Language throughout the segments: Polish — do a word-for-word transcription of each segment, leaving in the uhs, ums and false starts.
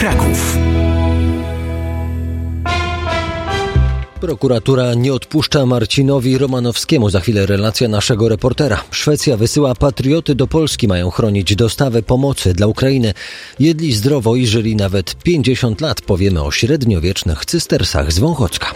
Kraków. Prokuratura nie odpuszcza Marcinowi Romanowskiemu. Za chwilę relacja naszego reportera. Szwecja wysyła patrioty do Polski. Mają chronić dostawę pomocy dla Ukrainy. Jedli zdrowo i żyli nawet pięćdziesiąt lat. Powiemy o średniowiecznych cystersach z Wąchocka.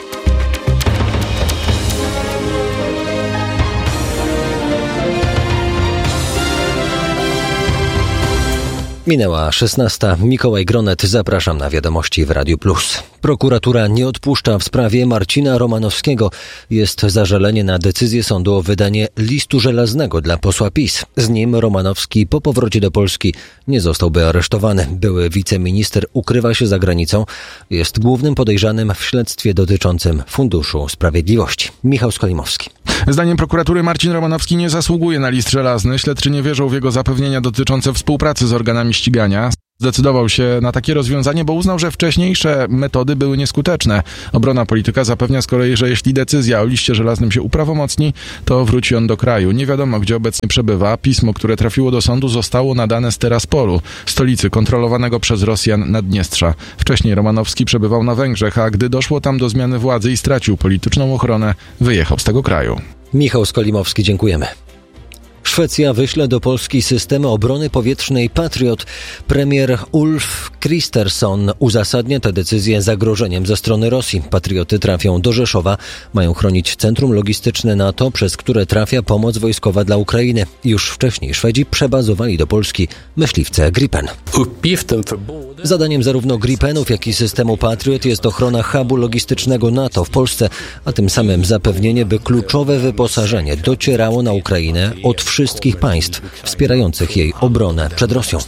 Minęła szesnasta. Mikołaj Gronet, zapraszam na wiadomości w Radiu Plus. Prokuratura nie odpuszcza w sprawie Marcina Romanowskiego. Jest zażalenie na decyzję sądu o wydanie listu żelaznego dla posła PiS. Z nim Romanowski po powrocie do Polski nie zostałby aresztowany. Były wiceminister ukrywa się za granicą. Jest głównym podejrzanym w śledztwie dotyczącym Funduszu Sprawiedliwości. Michał Skolimowski. Zdaniem prokuratury Marcin Romanowski nie zasługuje na list żelazny. Śledczy nie wierzą w jego zapewnienia dotyczące współpracy z organami ścigania. Zdecydował się na takie rozwiązanie, bo uznał, że wcześniejsze metody były nieskuteczne. Obrona polityka zapewnia z kolei, że jeśli decyzja o liście żelaznym się uprawomocni, to wróci on do kraju. Nie wiadomo, gdzie obecnie przebywa. Pismo, które trafiło do sądu, zostało nadane z Tiraspolu, stolicy kontrolowanego przez Rosjan Naddniestrza. Wcześniej Romanowski przebywał na Węgrzech, a gdy doszło tam do zmiany władzy i stracił polityczną ochronę, wyjechał z tego kraju. Michał Skolimowski, dziękujemy. Szwecja wyśle do Polski systemy obrony powietrznej Patriot. Premier Ulf Kristersson uzasadnia tę decyzję zagrożeniem ze strony Rosji. Patrioty trafią do Rzeszowa. Mają chronić centrum logistyczne NATO, przez które trafia pomoc wojskowa dla Ukrainy. Już wcześniej Szwedzi przebazowali do Polski myśliwce Gripen. Zadaniem zarówno Gripenów, jak i systemu Patriot jest ochrona hubu logistycznego NATO w Polsce, a tym samym zapewnienie, by kluczowe wyposażenie docierało na Ukrainę od wszystkich państw wspierających jej obronę przed Rosją.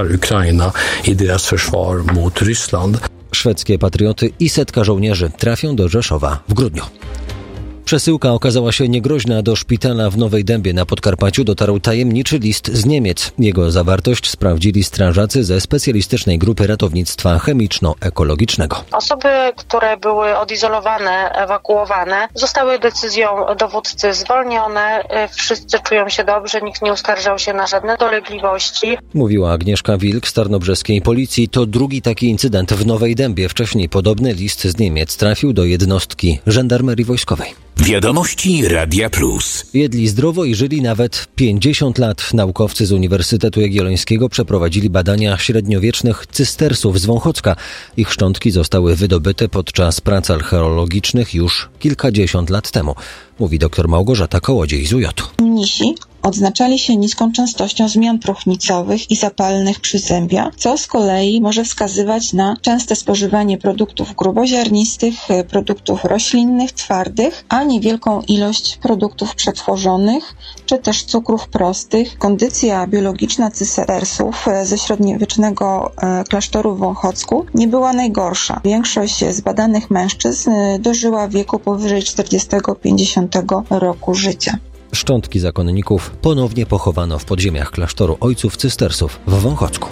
Szwedzkie patrioty i setka żołnierzy trafią do Rzeszowa w grudniu. Przesyłka okazała się niegroźna. Do szpitala w Nowej Dębie na Podkarpaciu dotarł tajemniczy list z Niemiec. Jego zawartość sprawdzili strażacy ze specjalistycznej grupy ratownictwa chemiczno-ekologicznego. Osoby, które były odizolowane, ewakuowane, zostały decyzją dowódcy zwolnione. Wszyscy czują się dobrze, nikt nie uskarżał się na żadne dolegliwości. Mówiła Agnieszka Wilk z tarnobrzeskiej policji. To drugi taki incydent w Nowej Dębie. Wcześniej podobny list z Niemiec trafił do jednostki żandarmerii wojskowej. Wiadomości Radia Plus. Jedli zdrowo i żyli nawet pięćdziesiąt lat. Naukowcy z Uniwersytetu Jagiellońskiego przeprowadzili badania średniowiecznych cystersów z Wąchocka. Ich szczątki zostały wydobyte podczas prac archeologicznych już kilkadziesiąt lat temu, mówi dr Małgorzata Kołodziej z U J u. Mnisi odznaczali się niską częstością zmian próchnicowych i zapalnych przyzębia, co z kolei może wskazywać na częste spożywanie produktów gruboziarnistych, produktów roślinnych, twardych, a niewielką ilość produktów przetworzonych, czy też cukrów prostych. Kondycja biologiczna cystersów ze średniowiecznego klasztoru w Wąchocku nie była najgorsza. Większość z badanych mężczyzn dożyła wieku powyżej czterdziestego pięćdziesiątego roku życia. Szczątki zakonników ponownie pochowano w podziemiach klasztoru ojców cystersów w Wąchocku.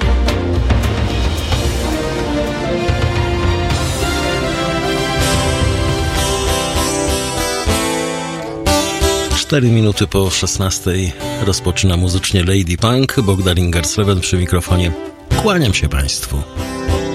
Cztery minuty po szesnastej rozpoczyna muzycznie Lady Punk. Bogdan Ingersleven przy mikrofonie. Kłaniam się Państwu.